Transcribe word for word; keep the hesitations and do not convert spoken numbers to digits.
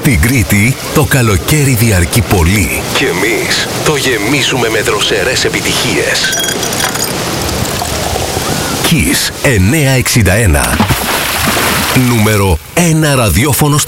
Στην Κρήτη το καλοκαίρι διαρκεί πολύ και εμείς το γεμίζουμε με δροσερές επιτυχίες. Kiss εννιακόσια εξήντα ένα. Νούμερο ένα ραδιόφωνο στα